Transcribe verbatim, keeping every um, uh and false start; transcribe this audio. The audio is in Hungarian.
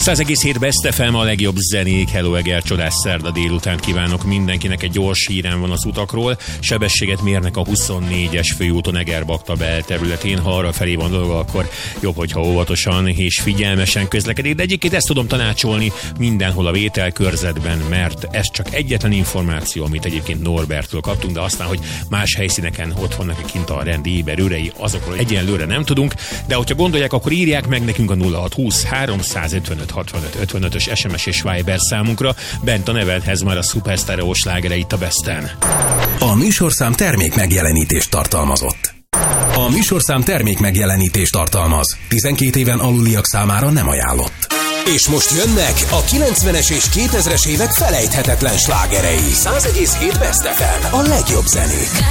száz egész hét Best ef em, a legjobb zenék. Hello Eger, csodás szerda délután kívánok mindenkinek. Egy gyors hírem van az utakról. Sebességet mérnek a huszonnégyes főúton Eger-Bakta belterületén. Ha arra felé van dolga, akkor jobb, hogyha óvatosan és figyelmesen közlekedik. De egyébként ezt tudom tanácsolni mindenhol a vételkörzetben, mert ez csak egyetlen információ, amit egyébként Norbertől kaptunk, de aztán, hogy más helyszíneken ott vannak kint a rendi éberőrei, azokról egyenlőre nem tudunk. De hogyha gondolják, akkor írják meg nekünk a nulla hat húsz háromszázötvenöt hatvanöt ötvenötös es em es és Viber számunkra. Bent a nevedhez már a szupersztereó slágere itt a Besten. A műsorszám termék megjelenítést tartalmazott. A műsorszám termék megjelenítést tartalmaz. tizenkét éven aluliak számára nem ajánlott. És most jönnek a kilencvenes és kétezres évek felejthetetlen slágerei. száz egész hét Best ef em, a legjobb zenék.